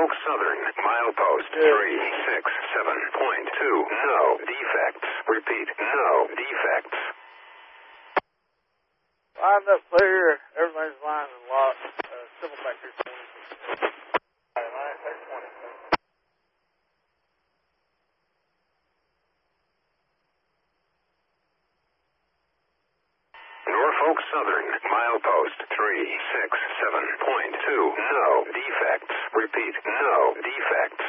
Norfolk Southern, milepost 367.2. No defects. Repeat, no defects. Lined up clear. Everybody's lined and locked. Civil factor 20. Line 20. Norfolk Southern, milepost 367.2. No defects. Repeat, no defects.